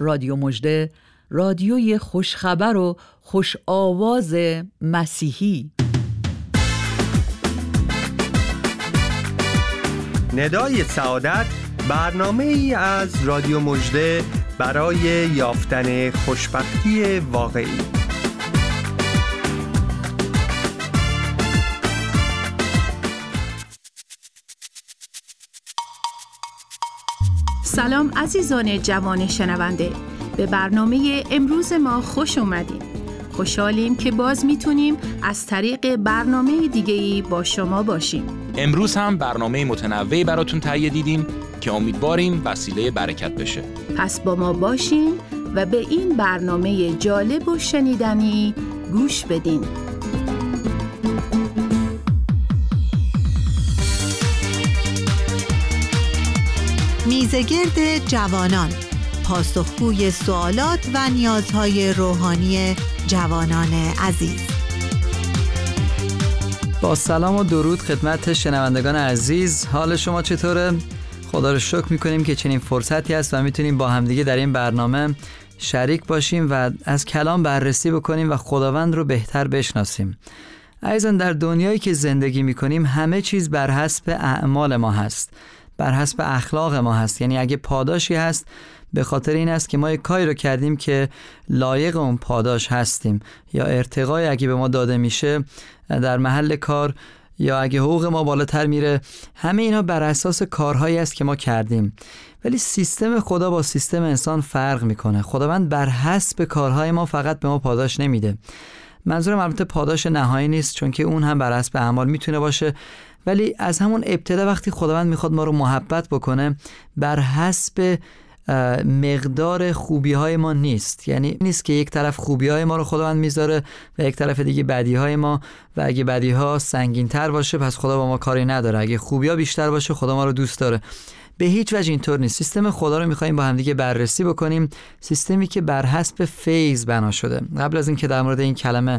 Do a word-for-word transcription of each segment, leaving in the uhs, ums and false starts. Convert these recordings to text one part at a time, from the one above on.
رادیو مژده، رادیوی خوشخبر و خوش آواز مسیحی. ندای سعادت، برنامه ای از رادیو مژده برای یافتن خوشبختی واقعی. سلام عزیزان جوان شنونده، به برنامه امروز ما خوش اومدید. خوشحالیم که باز میتونیم از طریق برنامه دیگه‌ای با شما باشیم. امروز هم برنامه متنوعی براتون تهیه دیدیم که امیدواریم وسیله برکت بشه. پس با ما باشین و به این برنامه جالب و شنیدنی گوش بدین. میزگرد جوانان، پاسخگوی سوالات و نیازهای روحانی جوانان عزیز. با سلام و درود خدمت شنوندگان عزیز، حال شما چطوره؟ خدا رو شکر میکنیم که چنین فرصتی هست و میتونیم با همدیگه در این برنامه شریک باشیم و از کلام بررسی بکنیم و خداوند رو بهتر بشناسیم. عزیزان، در دنیایی که زندگی میکنیم همه چیز بر حسب اعمال ما هست، بر حسب اخلاق ما هست. یعنی اگه پاداشی هست به خاطر این است که ما یک کاری رو کردیم که لایق اون پاداش هستیم، یا ارتقای اگه به ما داده میشه در محل کار، یا اگه حقوق ما بالاتر میره، همه اینا بر اساس کارهایی است که ما کردیم. ولی سیستم خدا با سیستم انسان فرق میکنه. خداوند بر حسب کارهای ما فقط به ما پاداش نمیده. منظورم البته پاداش نهایی نیست، چون که اون هم بر حسب اعمال میتونه باشه، ولی از همون ابتدا وقتی خداوند میخواد ما رو محبت بکنه بر حسب مقدار خوبی های ما نیست. یعنی نیست که یک طرف خوبی های ما رو خداوند میذاره و یک طرف دیگه بدی های ما، و اگه بدی ها سنگین تر باشه پس خدا با ما کاری نداره، اگه خوبی ها بیشتر باشه خدا ما رو دوست داره. به هیچ وجه اینطور نیست. سیستم خدا رو میخوایم با هم دیگه بررسی بکنیم، سیستمی که بر حسب فیض بنا شده. قبل از اینکه در مورد این کلمه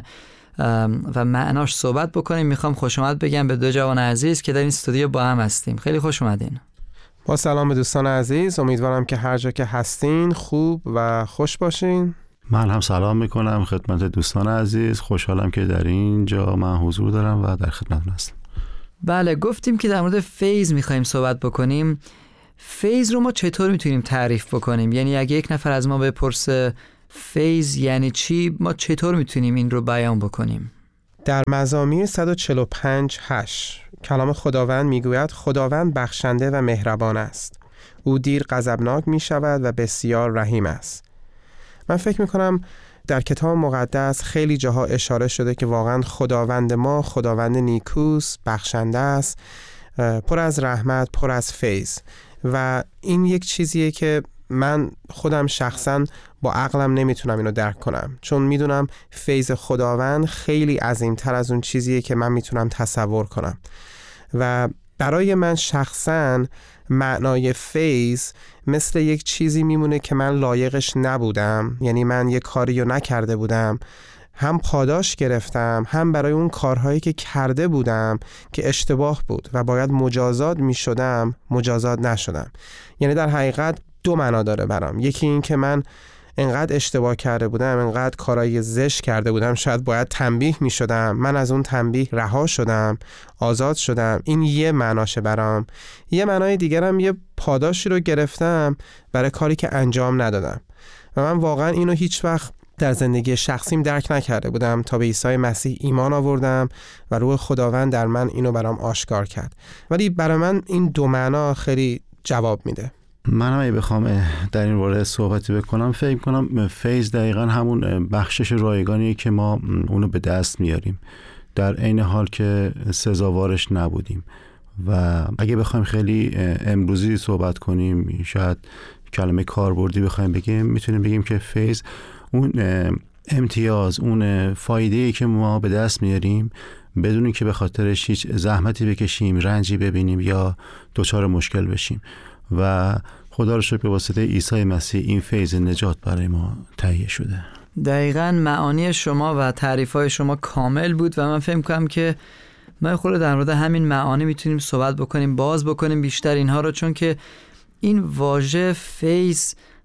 و معناش صحبت بکنیم میخوام خوش اومد بگم به دو جوان عزیز که در این استودیو با هم هستیم. خیلی خوش اومدین. با سلام به دوستان عزیز، امیدوارم که هر جا که هستین خوب و خوش باشین. من هم سلام میکنم خدمت دوستان عزیز، خوشحالم که در این جا من حضور دارم و در خدمتتون هستم. بله، گفتیم که در مورد فیض میخوایم صحبت بکنیم. فیض رو ما چطور میتونیم تعریف بکنیم؟ یعنی اگه یک نفر از ما بپرسه فیض یعنی چی، ما چطور میتونیم این رو بیان بکنیم؟ در مزامیر صد و چهل و پنج هشت کلام خداوند میگوید خداوند بخشنده و مهربان است، او دیر غضبناک میشود و بسیار رحیم است. من فکر میکنم در کتاب مقدس خیلی جاها اشاره شده که واقعا خداوند ما خداوند نیکوست، بخشنده است، پر از رحمت، پر از فیض. و این یک چیزیه که من خودم شخصا با عقلم نمیتونم اینو درک کنم، چون میدونم فیض خداوند خیلی عظیمتر از اون چیزیه که من میتونم تصور کنم. و برای من شخصا معنای فیض مثل یک چیزی میمونه که من لایقش نبودم، یعنی من یک کاری رو نکرده بودم، هم پاداش گرفتم، هم برای اون کارهایی که کرده بودم که اشتباه بود و باید مجازات میشدم مجازات نشدم. یعنی در حقیقت دو معنا داره برام. یکی این که من انقدر اشتباه کرده بودم، انقدر کارهای زشت کرده بودم، شاید باید تنبیه می شدم، من از اون تنبیه رها شدم، آزاد شدم. این یه معناشه برام. یه معنای دیگرم یه پاداشی رو گرفتم برای کاری که انجام ندادم و من واقعا اینو هیچ وقت در زندگی شخصیم درک نکرده بودم تا به عیسی مسیح ایمان آوردم و روح خداوند در من اینو برام آشکار کرد. ولی برای من این دو معنا خیلی جواب میده. من هم اگه بخوام در این باره صحبتی بکنم، فکر کنم فیض دقیقا همون بخشش رایگانیه که ما اونو به دست میاریم در عین حال که سزاوارش نبودیم. و اگه بخوایم خیلی امروزی صحبت کنیم، شاید کلمه کاربردی بخوایم بگیم، میتونیم بگیم که فیض اون امتیاز، اون فایده‌ای که ما به دست میاریم بدون اینکه به خاطرش هیچ زحمتی بکشیم، رنجی ببینیم یا دچار مشکل بشیم. و خدا رو شکر به واسطه عیسی مسیح این فیض نجات برای ما تهیه شده. دقیقاً معانی شما و تعریف‌های شما کامل بود و من فهم کنم که ما خود در مورد همین معانی میتونیم صحبت بکنیم، باز بکنیم بیشتر اینها رو، چون که این واژه فیض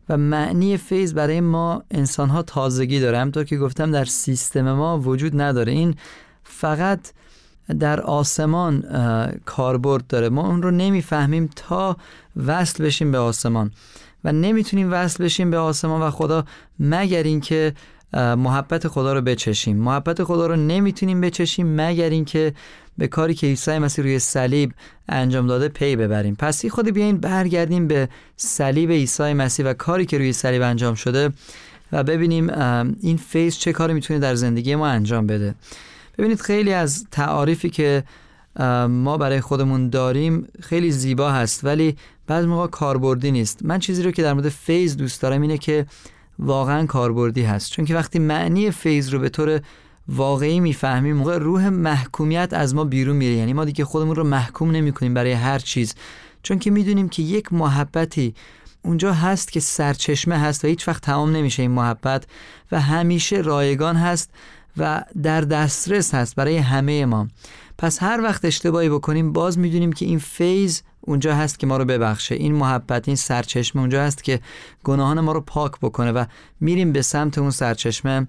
و معنی فیض برای ما انسان‌ها تازگی داره. همونطور که گفتم در سیستم ما وجود نداره، این فقط در آسمان کاربرد داره. ما اون رو نمیفهمیم تا وصل بشیم به آسمان و نمیتونیم وصل بشیم به آسمان و خدا مگر این که محبت خدا رو بچشیم. محبت خدا رو نمیتونیم بچشیم مگر این که به کاری که عیسی مسیح روی صلیب انجام داده پی ببریم. پس خود بیاین برگردیم به صلیب عیسی مسیح و کاری که روی صلیب انجام شده و ببینیم این فیض چه کاری میتونه در زندگی ما انجام بده. ببینید خیلی از تعاریفی که ما برای خودمون داریم خیلی زیبا هست ولی بعضی موقع کاربردی نیست. من چیزی رو که در مورد فیض دوست دارم اینه که واقعا کاربردی هست، چون که وقتی معنی فیض رو به طور واقعی میفهمیم موقع روح محکومیت از ما بیرون میره. یعنی ما دیگه خودمون رو محکوم نمی کنیم برای هر چیز، چون که میدونیم که یک محبتی اونجا هست که سرچشمه هست و هیچ وقت تمام نمیشه این محبت و همیشه رایگان هست و در دسترس هست برای همه ما. پس هر وقت اشتباهی بکنیم باز میدونیم که این فیض اونجا هست که ما رو ببخشه، این محبت، این سرچشمه اونجا هست که گناهان ما رو پاک بکنه و میریم به سمت اون سرچشمه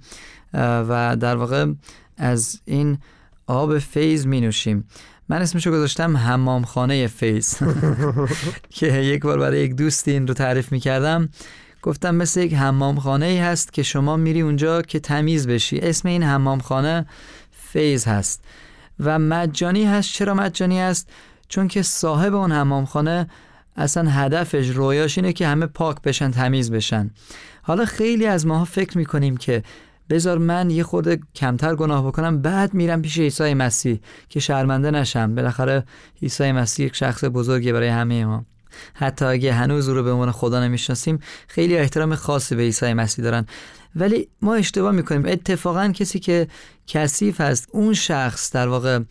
و در واقع از این آب فیض می نوشیم. من اسمشو گذاشتم حمامخانه فیض که یک بار برای یک دوستی این رو تعریف می کردم، گفتم مثل یک حمامخانه ای هست که شما میری اونجا که تمیز بشی. اسم این حمامخانه فیض هست و مجانی هست. چرا مجانی هست؟ چون که صاحب اون حمامخانه اصلا هدفش، رویاش اینه که همه پاک بشن، تمیز بشن. حالا خیلی از ماها فکر میکنیم که بذار من یه خورده کمتر گناه بکنم بعد میرم پیش عیسی مسیح که شرمنده نشم. بالاخره عیسی مسیح یک شخص بزرگی برای همه ما. حتی اگه هنوز او رو به عنوان خدا نمیشناسیم خیلی احترام خاصی به عیسی مسیح دارن، ولی ما اشتباه میکنیم. اتفاقا کسی که کثیف هست اون شخص در واقع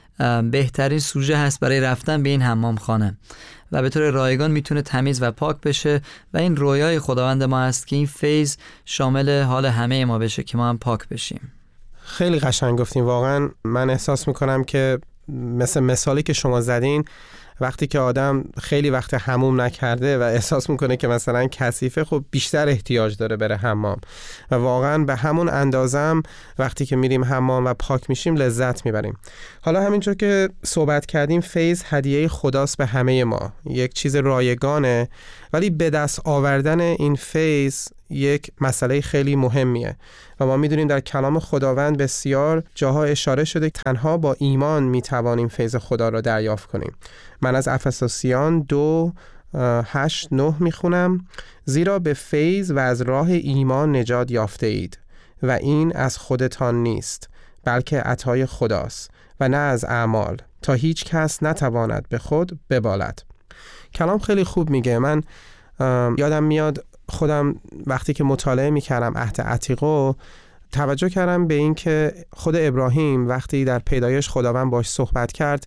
بهترین سوژه هست برای رفتن به این حمام خانه و به طور رایگان میتونه تمیز و پاک بشه و این رویای خداوند ما هست که این فیض شامل حال همه ما بشه که ما هم پاک بشیم. خیلی قشنگ گفتین. واقعا من احساس میکنم که مثل مثالی که شما زدین، وقتی که آدم خیلی وقت حموم نکرده و احساس میکنه که مثلا کثیفه، خب بیشتر احتیاج داره بره حمام و واقعا به همون اندازم وقتی که میریم حمام و پاک میشیم لذت میبریم. حالا همینطور که صحبت کردیم، فیض هدیه خداست به همه ما، یک چیز رایگانه، ولی به دست آوردن این فیض یک مسئله خیلی مهمیه و ما میدونیم در کلام خداوند بسیار جاها اشاره شده که تنها با ایمان میتوانیم فیض خدا را دریافت کنیم. من از افسوسیان دو هشت نه میخونم: زیرا به فیض و از راه ایمان نجات یافته اید و این از خودتان نیست بلکه عطای خداست و نه از اعمال، تا هیچ کس نتواند به خود ببالد. کلام خیلی خوب میگه. من یادم میاد خودم وقتی که مطالعه میکردم عهد عتیقو توجه کردم به این که خود ابراهیم وقتی در پیدایش خداوند باش صحبت کرد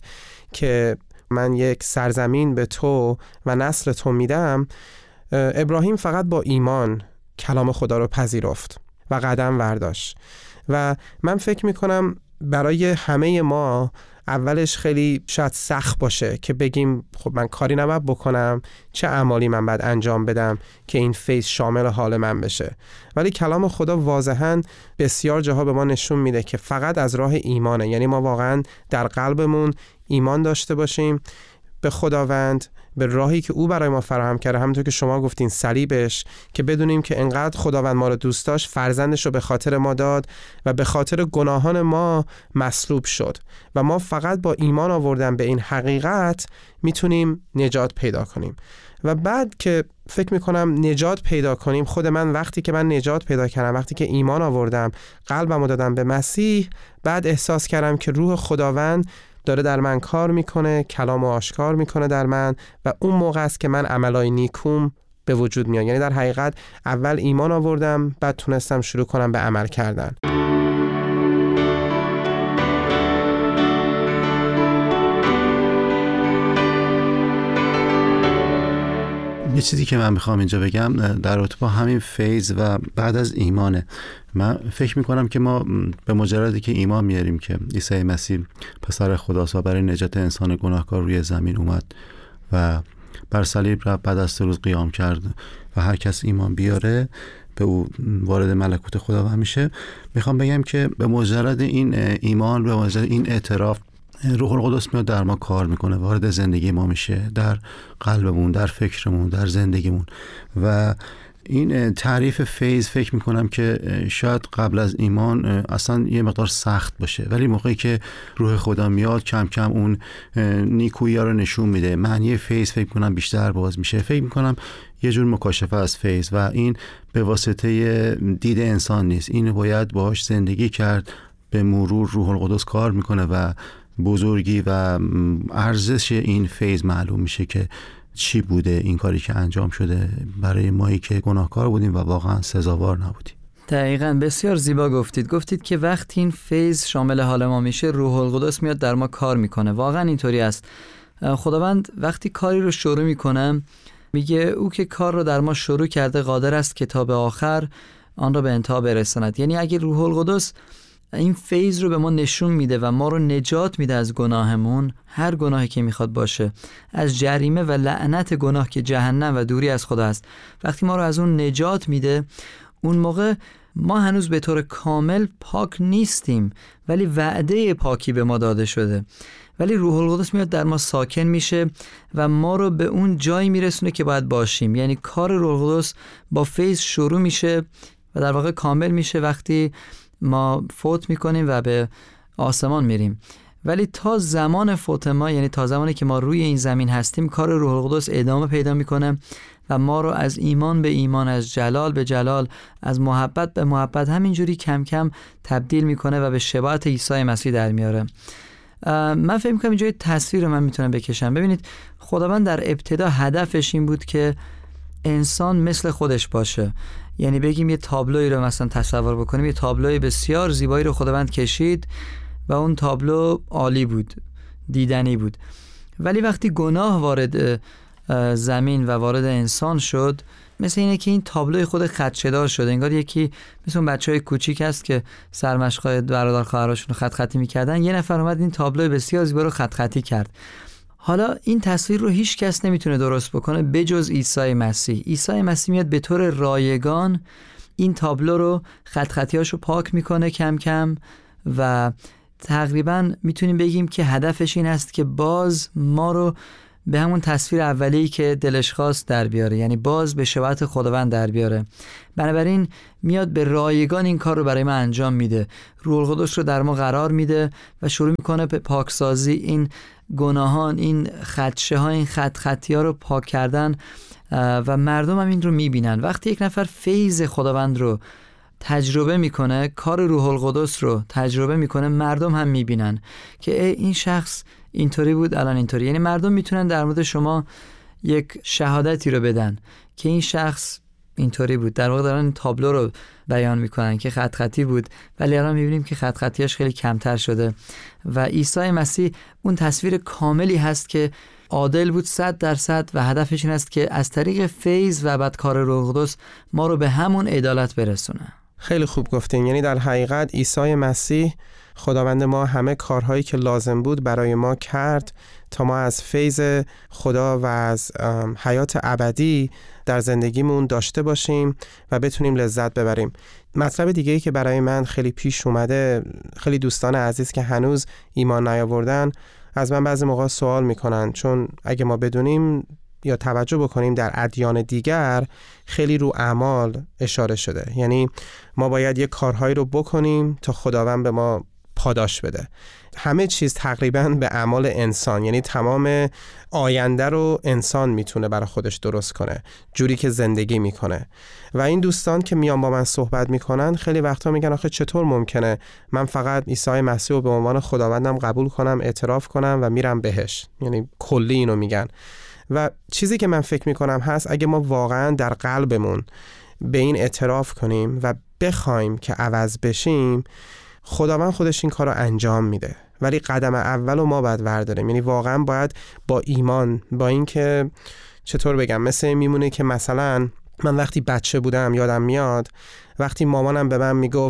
که من یک سرزمین به تو و نسل تو میدم، ابراهیم فقط با ایمان کلام خدا رو پذیرفت و قدم برداشت. و من فکر میکنم برای همه ما اولش خیلی شاید سخت باشه که بگیم خب من کاری نباید بکنم، چه اعمالی من باید انجام بدم که این فیض شامل حال من بشه. ولی کلام خدا واضحاً بسیار جاها به ما نشون میده که فقط از راه ایمانه. یعنی ما واقعاً در قلبمون ایمان داشته باشیم به خداوند، به راهی که او برای ما فراهم کرده، همونطور که شما گفتین صلیبش، که بدونیم که انقدر خداوند ما رو دوست داشت فرزندش رو به خاطر ما داد و به خاطر گناهان ما مصلوب شد و ما فقط با ایمان آوردن به این حقیقت میتونیم نجات پیدا کنیم. و بعد که فکر میکنم نجات پیدا کنیم، خود من وقتی که من نجات پیدا کردم، وقتی که ایمان آوردم، قلبمو دادم به مسیح، بعد احساس کردم که روح خداوند داره در من کار میکنه، کلامو آشکار میکنه در من و اون موقع است که من عملای نیکوم به وجود میاد. یعنی در حقیقت اول ایمان آوردم، بعد تونستم شروع کنم به عمل کردن. یه چیزی که من میخوام اینجا بگم در رابطه با همین فیض و بعد از ایمانه. من فکر میکنم که ما به مجردی که ایمان میاریم که عیسی مسیح پسر خداست و برای نجات انسان گناهکار روی زمین اومد و بر صلیب رفت، بعد از سه روز قیام کرد و هر کس ایمان بیاره به او وارد ملکوت خداوند میشه. میخوام بگم که به مجرد این ایمان، به مجرد این اعتراف، روح القدس میاد در ما کار میکنه، وارد زندگی ما میشه، در قلبمون، در فکرمون، در زندگیمون. و این تعریف فیض فکر میکنم که شاید قبل از ایمان اصلا یه مقدار سخت باشه، ولی موقعی که روح خدا میاد کم کم اون نیکویی ها رو نشون میده. معنی فیض فکر میکنم بیشتر باز میشه. فکر میکنم یه جور مکاشفه از فیض و این به واسطه دید انسان نیست، این باید باهاش زندگی کرد. به مرور روح القدس کار میکنه و بزرگی و ارزش این فیض معلوم میشه که چی بوده این کاری که انجام شده برای مایی که گناهکار بودیم و واقعا سزاوار نبودیم. دقیقاً، بسیار زیبا گفتید. گفتید که وقتی این فیض شامل حال ما میشه، روح القدس میاد در ما کار میکنه. واقعا اینطوری است. خداوند وقتی کاری رو شروع میکنه میگه او که کار رو در ما شروع کرده قادر است که تا به آخر آن را به انتها برساند. یعنی اگه روح القدس این فیض رو به ما نشون میده و ما رو نجات میده از گناهمون، هر گناهی که میخواد باشه، از جریمه و لعنت گناه که جهنم و دوری از خدا است، وقتی ما رو از اون نجات میده، اون موقع ما هنوز به طور کامل پاک نیستیم، ولی وعده پاکی به ما داده شده. ولی روح القدس میاد در ما ساکن میشه و ما رو به اون جایی میرسونه که باید باشیم. یعنی کار روح القدس با فیض شروع میشه و در واقع کامل میشه وقتی ما فوت میکنیم و به آسمان میریم. ولی تا زمان فوت ما، یعنی تا زمانی که ما روی این زمین هستیم، کار روح القدس ادامه پیدا میکنه و ما رو از ایمان به ایمان، از جلال به جلال، از محبت به محبت همینجوری کم کم تبدیل میکنه و به شباهت عیسی مسیح در میاره. من فکر میکنم اینجا یه تصویر رو من میتونم بکشم. ببینید، خداوند در ابتدا هدفش این بود که انسان مثل خودش باشه. یعنی بگیم یه تابلوی رو مثلا تصور بکنیم، یه تابلوی بسیار زیبایی رو خداوند کشید و اون تابلو عالی بود، دیدنی بود. ولی وقتی گناه وارد زمین و وارد انسان شد، مثل اینه که این تابلوی خود خدشه‌دار شده. انگار یکی مثل اون بچهای کوچیک است که سرمشقای برادر خواهراشون رو خط خطی می‌کردن، یه نفر اومد این تابلوی بسیار زیبا رو خط خطی کرد. حالا این تصویر رو هیچ کس نمیتونه درست بکنه بجز عیسی مسیح. عیسی مسیح میاد به طور رایگان این تابلو رو خط خطیاشو پاک میکنه کم کم و تقریبا میتونیم بگیم که هدفش این است که باز ما رو به همون تصویر اولیه‌ای که دلش خواست در بیاره، یعنی باز به شباهت خداوند در بیاره. بنابراین میاد به رایگان این کار رو برای ما انجام میده. روح القدس رو در ما قرار میده و شروع میکنه به پاکسازی این گناهان، این خدشه ها، این خط خطی ها رو پاک کردن و مردم هم این رو میبینن. وقتی یک نفر فیض خداوند رو تجربه میکنه، کار روح القدس رو تجربه میکنه، مردم هم میبینن که این شخص اینطوری بود الان اینطوری. یعنی مردم میتونن در مورد شما یک شهادتی رو بدن که این شخص اینطوری بود. در واقع دارن این تابلو رو بیان میکنن که خط خطی بود، ولی الان میبینیم که خط خطیاش خیلی کمتر شده و عیسی مسیح اون تصویر کاملی هست که عادل بود صد درصد و هدفش این است که از طریق فیض و بعد کار روح القدس ما رو به همون عدالت برسونه. خیلی خوب گفتین. یعنی در حقیقت عیسی مسیح خداوند ما همه کارهایی که لازم بود برای ما کرد تا ما از فیض خدا و از حیات ابدی در زندگیمون داشته باشیم و بتونیم لذت ببریم. مطلب دیگه‌ای که برای من خیلی پیش اومده، خیلی دوستان عزیز که هنوز ایمان نیاوردن از من بعضی موقع سوال میکنن، چون اگه ما بدونیم یا توجه بکنیم در ادیان دیگر خیلی رو اعمال اشاره شده. یعنی ما باید یه کارهایی رو بکنیم تا خداوند به ما پاداش بده. همه چیز تقریباً به اعمال انسان، یعنی تمام آینده رو انسان میتونه برای خودش درست کنه، جوری که زندگی میکنه. و این دوستان که میان با من صحبت میکنن خیلی وقتا میگن آخه چطور ممکنه من فقط عیسی مسیح رو به عنوان خداوندم قبول کنم، اعتراف کنم و میرم بهش؟ یعنی کلی اینو میگن. و چیزی که من فکر میکنم هست اگه ما واقعاً در قلبمون به این اعتراف کنیم و بخوایم که عوض بشیم، خداوند خودش این کار رو انجام میده. ولی قدم اول رو ما باید ورداریم. یعنی واقعا باید با ایمان، با این که چطور بگم، مثل میمونه که مثلا من وقتی بچه بودم یادم میاد وقتی مامانم به من میگفت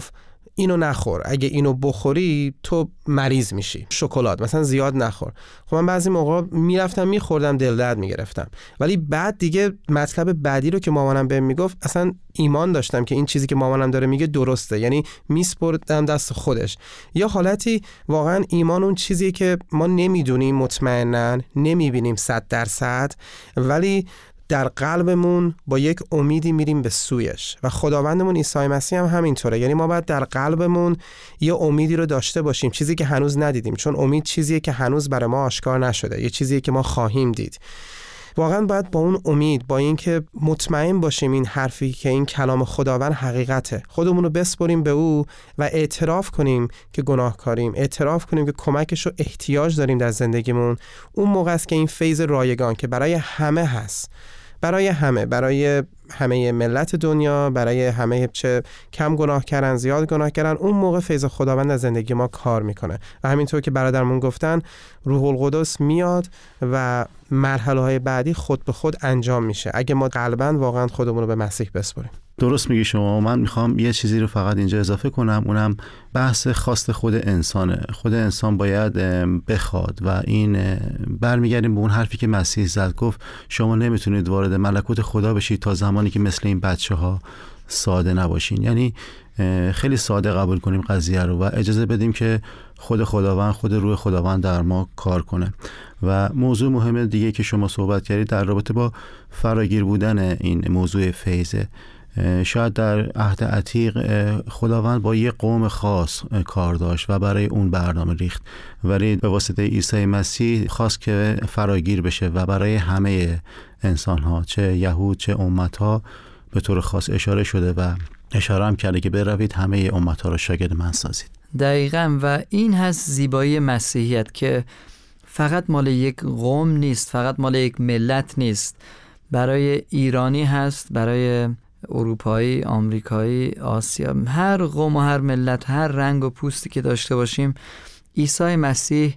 اینو نخور، اگه اینو بخوری تو مریض میشی. شکلات مثلا زیاد نخور. خب من بعضی موقع میرفتم میخوردم، دل درد میگرفتم، ولی بعد دیگه مطلب بعدی رو که مامانم بهم میگفت اصلا ایمان داشتم که این چیزی که مامانم داره میگه درسته، یعنی میسپردم دست خودش. یا حالتی واقعا ایمان اون چیزی که ما نمیدونیم، مطمئنن نمیبینیم صد درصد، ولی در قلبمون با یک امیدی میریم به سویش. و خداوندمون عیسی مسیح هم همینطوره، یعنی ما باید در قلبمون یه امیدی رو داشته باشیم، چیزی که هنوز ندیدیم، چون امید چیزیه که هنوز برای ما آشکار نشده، یه چیزیه که ما خواهیم دید. واقعا باید با اون امید، با اینکه مطمئن باشیم این حرفی که این کلام خداوند حقیقته، خودمون رو بسپریم به او و اعتراف کنیم که گناهکاریم، اعتراف کنیم که کمکش رو احتیاج داریم در زندگیمون. اون موقع است که این فیض رایگان که برای همه هست، برای همه، برای همه ملت دنیا، برای همه، چه کم گناه کردن زیاد گناه کردن، اون موقع فیض خداوند از زندگی ما کار میکنه. و همینطور که برادرمون گفتن، روح القدس میاد و مرحله های بعدی خود به خود انجام میشه اگه ما قلباً واقعا خودمون رو به مسیح بسپاریم. درست میگی شما. من میخوام یه چیزی رو فقط اینجا اضافه کنم، اونم بحث خواست خود انسانه. خود انسان باید بخواد و این برمیگردیم به اون حرفی که مسیح زد، گفت شما نمیتونید وارد ملکوت خدا بشید تا زمانی که مثل این بچه ها ساده نباشین. یعنی خیلی ساده قبول کنیم قضیه رو و اجازه بدیم که خود خداوند، خود روح خداوند در ما کار کنه. و موضوع مهم دیگه که شما صحبت کردید در رابطه با فراگیر بودن این موضوع فیضه. شاید در عهد عتیق خداوند با یه قوم خاص کار داشت و برای اون برنامه ریخت، ولی به واسطه عیسی مسیح خواست که فراگیر بشه و برای همه انسان ها، چه یهود چه امت ها، به طور خاص اشاره شده و اشاره هم کرده که بروید همه امت ها را شاگرد من سازید. دقیقاً. و این هست زیبایی مسیحیت که فقط مال یک قوم نیست، فقط مال یک ملت نیست. برای ایرانی هست، برای اروپایی، آمریکایی، آسیا، هر قوم و هر ملت، هر رنگ و پوستی که داشته باشیم، عیسی مسیح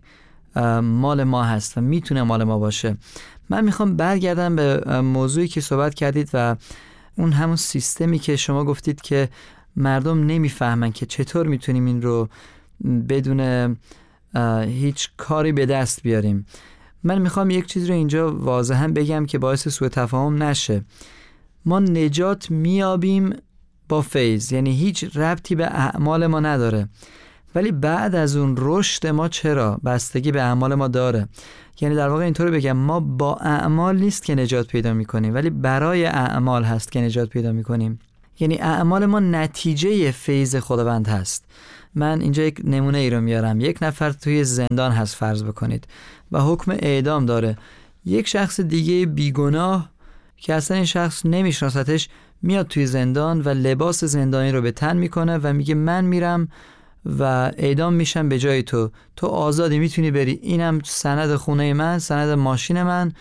مال ما هست و میتونه مال ما باشه. من میخوام برگردم به موضوعی که صحبت کردید و اون همون سیستمی که شما گفتید که مردم نمیفهمن که چطور میتونیم این رو بدون هیچ کاری به دست بیاریم. من میخوام یک چیز رو اینجا واضحا بگم که باعث سوء تفاهم نشه. ما نجات میابیم با فیض، یعنی هیچ ربطی به اعمال ما نداره، ولی بعد از اون رشد ما چرا بستگی به اعمال ما داره. یعنی در واقع اینطور بگم، ما با اعمال نیست که نجات پیدا میکنیم، ولی برای اعمال هست که نجات پیدا میکنیم. یعنی اعمال ما نتیجه فیض خداوند هست. من اینجا یک نمونه ای رو میارم. یک نفر توی زندان هست فرض بکنید و حکم اعدام داره. یک شخص دیگه بیگناه که اصلا این شخص نمیشناستش میاد توی زندان و لباس زندانی رو به تن میکنه و میگه من میرم و اعدام میشم به جای تو، تو آزادی، میتونی بری، اینم سند خونه من، سند ماشین من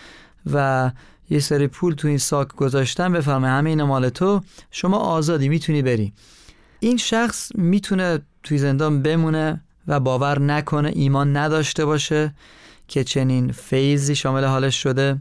و یه سری پول تو این ساک گذاشتم، بفرمه همه اینا مال تو، شما آزادی، میتونی بری. این شخص میتونه توی زندان بمونه و باور نکنه، ایمان نداشته باشه که چنین فیضی شامل حالش شده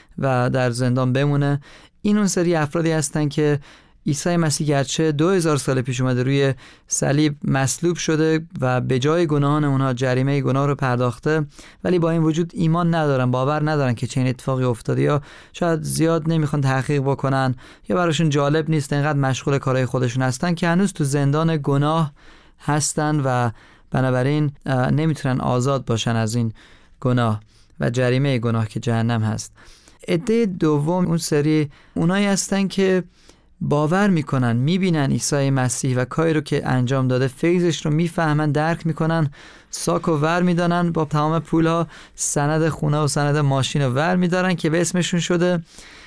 و در زندان بمونه. این اون سری افرادی هستن که عیسی مسیح گرچه دو هزار سال پیش اومده روی صلیب مصلوب شده و به جای گناهان اونها جریمه گناه رو پرداخته، ولی با این وجود ایمان ندارن، باور ندارن که چنین اتفاقی افتاده، یا شاید زیاد نمیخوان تحقیق بکنن یا براشون جالب نیست، اینقدر مشغول کارهای خودشون هستن که هنوز تو زندان گناه هستن و بنابراین نمیتونن آزاد باشن از این گناه و جریمه گناه که جهنم هست. عده دوم اون سری اونایی هستن که باور میکنن، میبینن عیسی مسیح و کاری رو که انجام داده، فیضش رو میفهمن، درک میکنن، ساک و ور میدانن، با تمام پولها سند خونه و سند ماشین رو ور میدارن که به اسمشون شده،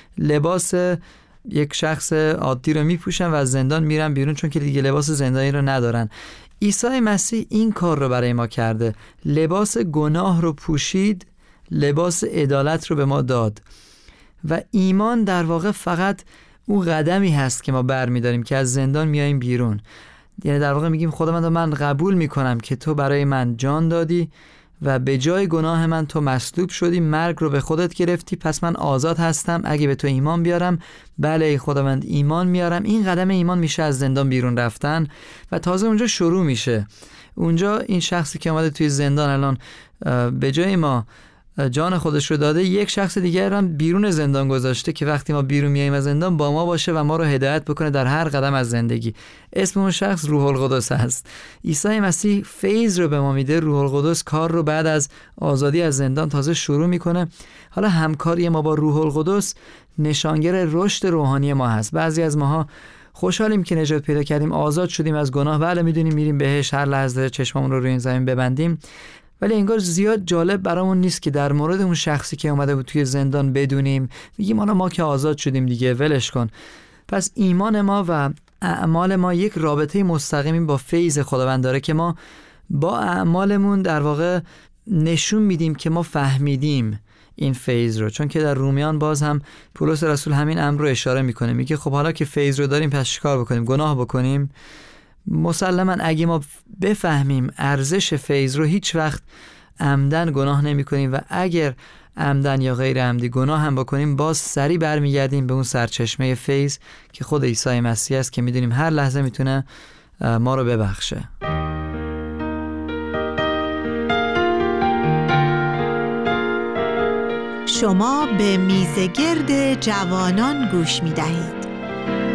لباس یک شخص عادی رو میپوشن و از زندان میرن بیرون چون که دیگه لباس زندانی رو ندارن. عیسی مسیح این کار رو برای ما کرده، لباس گناه رو پوشید، لباس عدالت رو به ما داد و ایمان در واقع فقط اون قدمی هست که ما برمی‌داریم که از زندان میاییم بیرون. یعنی در واقع میگیم خداوند من قبول میکنم که تو برای من جان دادی و به جای گناه من تو مصلوب شدی، مرگ رو به خودت گرفتی، پس من آزاد هستم اگه به تو ایمان بیارم. بله ای خداوند ایمان میارم. این قدم ایمان میشه از زندان بیرون رفتن و تازه اونجا شروع میشه. اونجا این شخصی که اومده توی زندان الان به جای ما جان خودش رو داده، یک شخص دیگر هم بیرون زندان گذاشته که وقتی ما بیرون میاییم از زندان با ما باشه و ما رو هدایت بکنه در هر قدم از زندگی. اسم اون شخص روح القدس هست. عیسی مسیح فیض رو به ما میده. روح القدس کار رو بعد از آزادی از زندان تازه شروع میکنه. حالا همکاری ما با روح القدس نشانگر رشد روحانی ما هست. بعضی از ماها خوشحالیم که نجات پیدا کردیم، آزاد شدیم از گناه، بله میدونیم میریم بهش، هر لحظه چشممون رو روی این زمین ببندیم، ولی انگار زیاد جالب برامون نیست که در مورد اون شخصی که اومده بود توی زندان بدونیم. میگیم حالا ما که آزاد شدیم دیگه ولش کن. پس ایمان ما و اعمال ما یک رابطه مستقیمی با فیض خداوند داره که ما با اعمالمون در واقع نشون میدیم که ما فهمیدیم این فیض رو. چون که در رومیان باز هم پولس رسول همین امر رو اشاره میکنه، میگه خب حالا که فیض رو داریم پس چیکار بکنیم؟ گناه بکنیم؟ مسلماً اگه ما بفهمیم ارزش فیض رو، هیچ وقت عمدن گناه نمی کنیم و اگر عمدن یا غیر عمدی گناه هم بکنیم باز سری برمیگردیم به اون سرچشمه فیض که خود عیسی مسیح است که میدونیم هر لحظه میتونه ما رو ببخشه. شما به میزگرد جوانان گوش میدهید.